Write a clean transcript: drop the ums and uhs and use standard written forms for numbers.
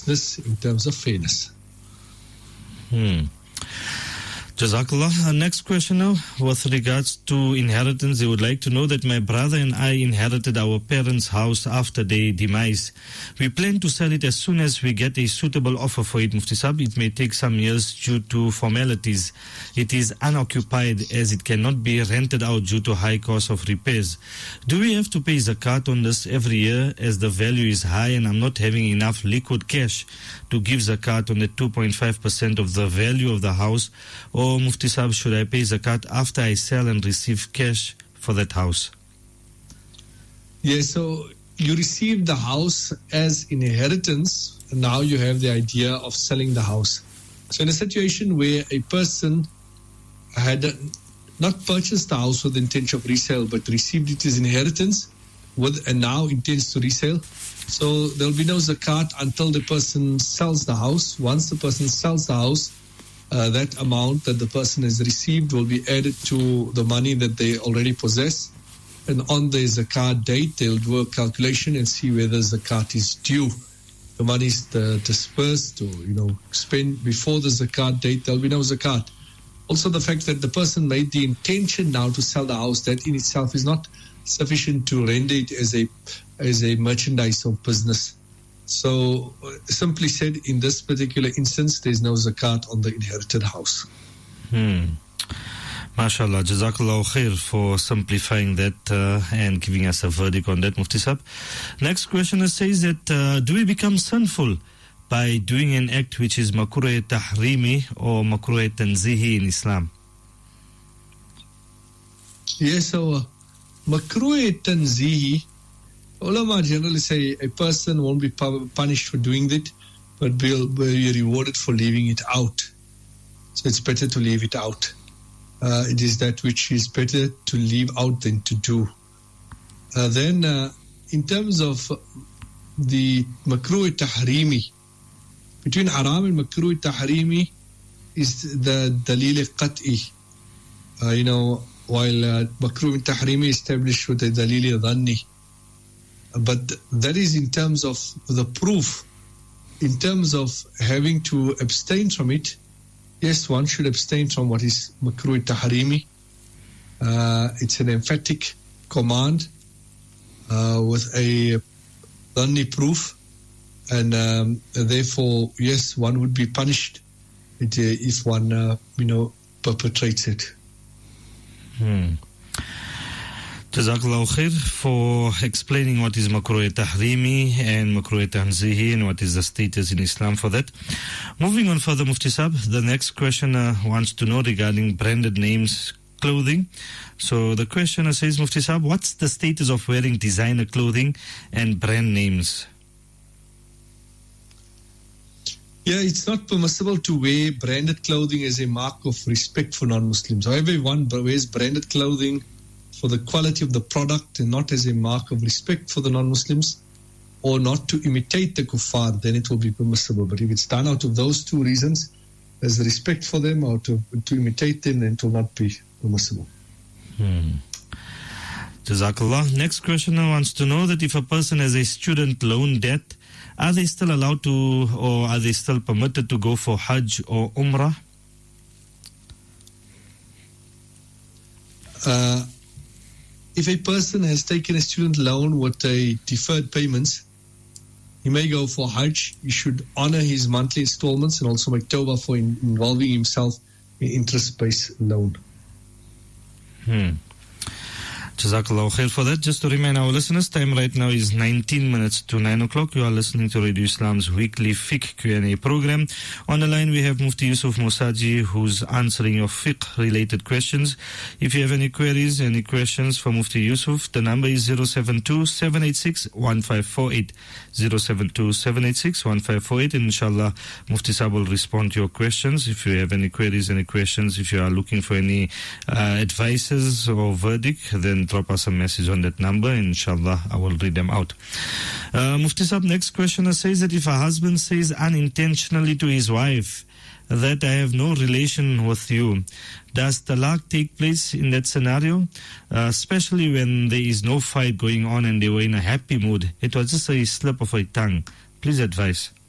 this in terms of fairness. Jazakallah. Our next question now, with regards to inheritance, they would like to know that my brother and I inherited our parents' house after their demise. We plan to sell it as soon as we get a suitable offer for it, Mufti Sahib. It may take some years due to formalities. It is unoccupied as it cannot be rented out due to high cost of repairs. Do we have to pay zakat on this every year as the value is high and I'm not having enough liquid cash to give zakat on the 2.5% of the value of the house? Or Mufti Sahib, should I pay zakat after I sell and receive cash for that house? Yes, so you received the house as inheritance, and now you have the idea of selling the house. So in a situation where a person had not purchased the house with the intention of resale, but received it as inheritance and now intends to resell, so there will be no zakat until the person sells the house. Once the person sells the house, that amount that the person has received will be added to the money that they already possess. And on the zakat date, they'll do a calculation and see whether zakat is due. The money is dispersed or, spent before the zakat date, there'll be no zakat. Also, the fact that the person made the intention now to sell the house, that in itself is not sufficient to render it as a merchandise or business. So, simply said, in this particular instance, there's no zakat on the inherited house. MashaAllah, Jazakallah khair for simplifying that and giving us a verdict on that, Mufti Sahib. Next question says that do we become sinful by doing an act which is makruh tahrimi or makruh tanzihi in Islam? Yes, so makruh tanzihi, ulama generally say a person won't be punished for doing it, but will be rewarded for leaving it out. So it's better to leave it out. It is that which is better to leave out than to do. Then, in terms of the makruh tahrimi, between haram and makruh tahrimi is the dalil qat'i. While makruh tahrimi is established with the dalil dhanni. But that is in terms of the proof. In terms of having to abstain from it, yes, one should abstain from what is makruh tahrimi. It's an emphatic command with a dhanni proof. And therefore, yes, one would be punished if one, perpetrates it. Jazakallah khair for explaining what is makruh tahrimi and makruh tanzihi and what is the status in Islam for that. Moving on further, Mufti Sahib, the next questioner wants to know regarding branded names clothing. So the questioner says, Mufti Sahib, what's the status of wearing designer clothing and brand names? Yeah, it's not permissible to wear branded clothing as a mark of respect for non-Muslims. However, if one wears branded clothing for the quality of the product and not as a mark of respect for the non-Muslims or not to imitate the kuffar, then it will be permissible. But if it's done out of those two reasons, as respect for them or to imitate them, then it will not be permissible. Jazakallah. Next questioner wants to know that if a person has a student loan debt, are they still allowed to, or are they still permitted to go for Hajj or Umrah? If a person has taken a student loan with a deferred payments, he may go for Hajj. He should honor his monthly installments and also make tawbah for involving himself in interest-based loan. Jazakallah khair for that. Just to remind our listeners, time right now is 19 minutes to 9 o'clock. You are listening to Radio Islam's weekly fiqh Q&A program. On the line we have Mufti Yusuf Musaji, who's answering your fiqh-related questions. If you have any queries, any questions for Mufti Yusuf, the number is 072-786-1548. 072-786-1548. And inshallah, Mufti Sahib will respond to your questions. If you have any queries, any questions, if you are looking for any advices or verdict, then drop us a message on that number, and inshallah I will read them out. Mufti Sahib, next questioner says that if a husband says unintentionally to his wife that I have no relation with you, does talaq take place in that scenario? Especially when there is no fight going on and they were in a happy mood. It was just a slip of a tongue. Please advise.